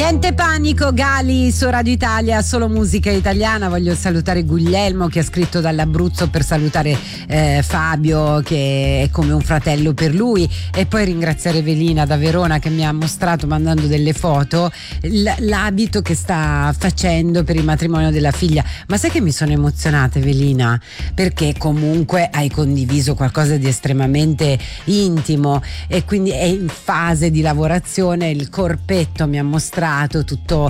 Niente panico, Gali su Radio Italia, solo musica italiana. Voglio salutare Guglielmo che ha scritto dall'Abruzzo per salutare Fabio che è come un fratello per lui, e poi ringraziare Evelina da Verona che mi ha mostrato, mandando delle foto, l'abito che sta facendo per il matrimonio della figlia. Ma sai che mi sono emozionata, Evelina, perché comunque hai condiviso qualcosa di estremamente intimo e quindi è in fase di lavorazione. Il corpetto mi ha mostrato tutto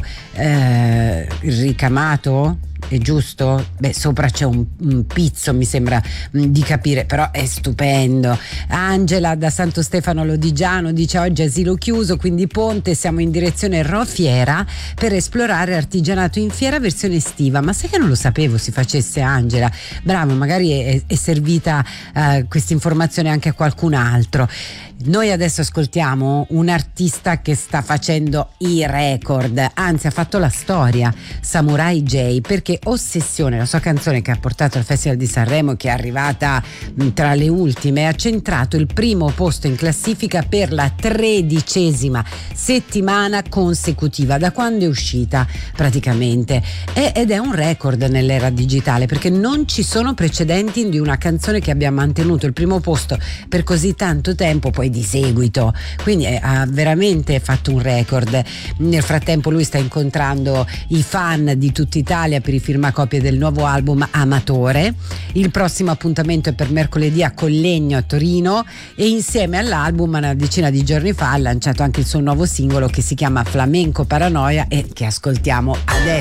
ricamato, è giusto? Beh, sopra c'è un pizzo, mi sembra di capire, però è stupendo. Angela da Santo Stefano Lodigiano dice: oggi asilo chiuso, quindi ponte, siamo in direzione Rofiera per esplorare artigianato in fiera versione estiva. Ma sai che non lo sapevo si facesse, Angela? Bravo, magari è servita questa informazione anche a qualcun altro. Noi adesso ascoltiamo un artista che sta facendo i record, anzi ha fatto la storia, Samurai J, perché Ossessione, la sua canzone che ha portato al Festival di Sanremo, che è arrivata tra le ultime, ha centrato il primo posto in classifica per la 13ª settimana consecutiva, da quando è uscita praticamente, ed è un record nell'era digitale, perché non ci sono precedenti di una canzone che abbia mantenuto il primo posto per così tanto tempo, poi di seguito, quindi ha veramente fatto un record. Nel frattempo lui sta incontrando i fan di tutta Italia per i firmacopie del nuovo album Amatore. Il prossimo appuntamento è per mercoledì a Collegno a Torino, e insieme all'album una decina di giorni fa ha lanciato anche il suo nuovo singolo che si chiama Flamenco Paranoia e che ascoltiamo adesso.